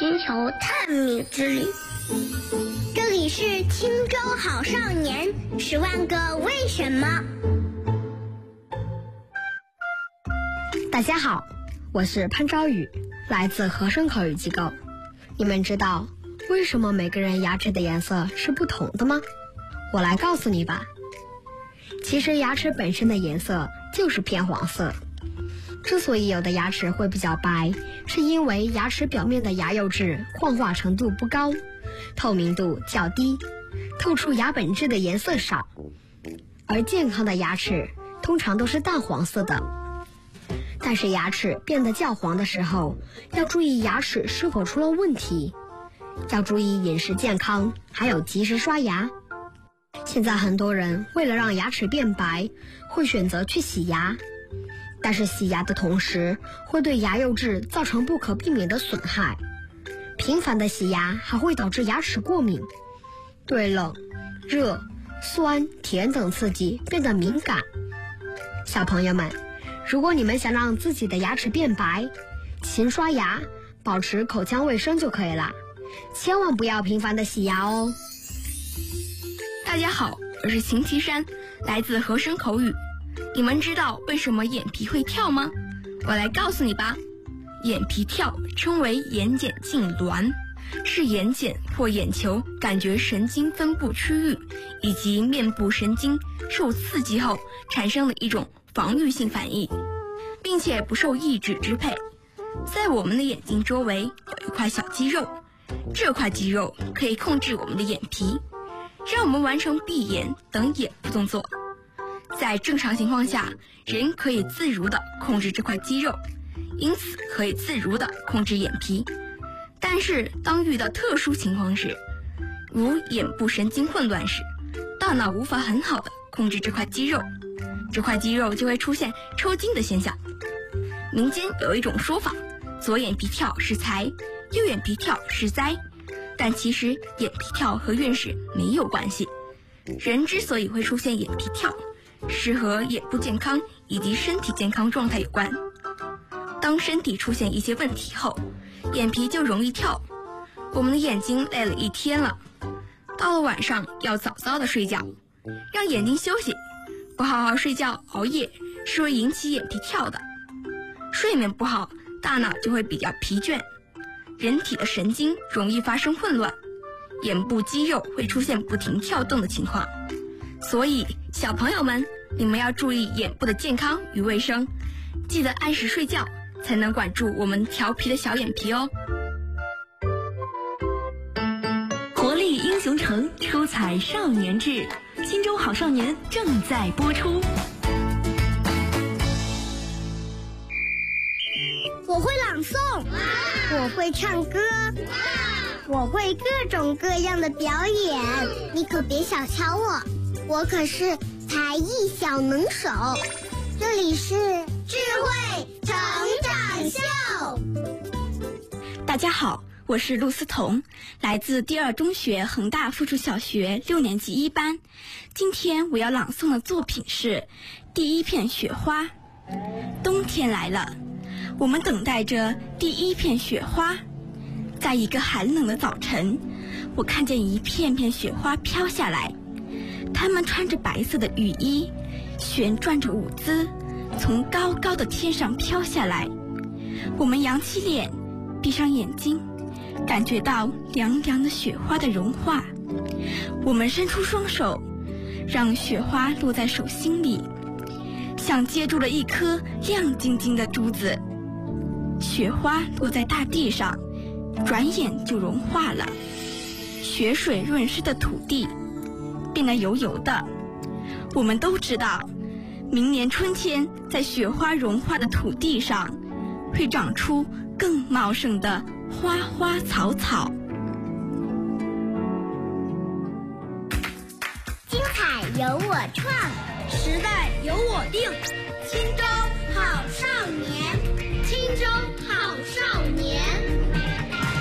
星球探秘之旅。这里是青州好少年10万个为什么。 大家好，我是潘昭宇，来自和声口语机构。你们知道为什么每个人牙齿的颜色是不同的吗？我来告诉你吧。其实牙齿本身的颜色就是偏黄色。之所以有的牙齿会比较白，是因为牙齿表面的牙釉质矿化程度不高，透明度较低，透出牙本质的颜色少。而健康的牙齿通常都是淡黄色的。但是牙齿变得较黄的时候，要注意牙齿是否出了问题，要注意饮食健康，还有及时刷牙。现在很多人为了让牙齿变白，会选择去洗牙，但是洗牙的同时会对牙釉质造成不可避免的损害。频繁的洗牙还会导致牙齿过敏，对冷、热、酸、甜等刺激变得敏感。小朋友们，如果你们想让自己的牙齿变白，勤刷牙，保持口腔卫生就可以了，千万不要频繁的洗牙哦。 大家好，我是邢其山，来自和声口语。你们知道为什么眼皮会跳吗？我来告诉你吧。眼皮跳称为眼睑痉挛，是眼睑或眼球感觉神经分布区域以及面部神经受刺激后产生的一种防御性反应，并且不受意志支配。在我们的眼睛周围有一块小肌肉，这块肌肉可以控制我们的眼皮，让我们完成闭眼等眼部动作。在正常情况下，人可以自如地控制这块肌肉，因此可以自如地控制眼皮。但是当遇到特殊情况时，如眼部神经混乱时，大脑无法很好地控制这块肌肉，这块肌肉就会出现抽筋的现象。民间有一种说法，左眼皮跳是财，右眼皮跳是灾，但其实眼皮跳和运势没有关系。人之所以会出现眼皮跳，是和眼部健康以及身体健康状态有关。当身体出现一些问题后，眼皮就容易跳。我们的眼睛累了一天了，到了晚上要早早的睡觉，让眼睛休息。不好好睡觉熬夜是会引起眼皮跳的。睡眠不好，大脑就会比较疲倦，人体的神经容易发生混乱，眼部肌肉会出现不停跳动的情况。所以小朋友们，你们要注意眼部的健康与卫生，记得按时睡觉，才能管住我们调皮的小眼皮哦。 活力英雄城，出彩少年志，青州好少年正在播出。 我会朗诵，我会唱歌，我会各种各样的表演，你可别小瞧我，我可是才艺小能手。这里是智慧成长秀。 大家好，我是陆思彤，来自第二中学恒大附属小学6年级1班。今天我要朗诵的作品是第一片雪花。冬天来了，我们等待着第一片雪花。在一个寒冷的早晨，我看见一片片雪花飘下来，它们穿着白色的雨衣，旋转着舞姿，从高高的天上飘下来。我们扬起脸，闭上眼睛，感觉到凉凉的雪花的融化。我们伸出双手，让雪花落在手心里，像接住了一颗亮晶晶的珠子。雪花落在大地上，转眼就融化了。雪水润湿的土地变得油油的。我们都知道，明年春天在雪花融化的土地上，会长出更茂盛的花花草草。 精彩由我创，时代由我定。青州